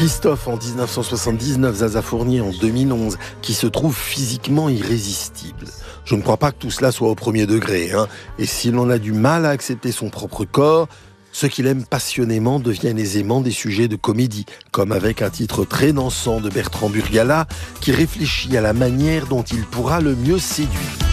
Christophe en 1979, Zaza Fournier en 2011, qui se trouve physiquement irrésistible. Je ne crois pas que tout cela soit au premier degré, Et si l'on a du mal à accepter son propre corps, ce qu'il aime passionnément deviennent aisément des sujets de comédie, comme avec un titre très dansant de Bertrand Burgala, qui réfléchit à la manière dont il pourra le mieux séduire.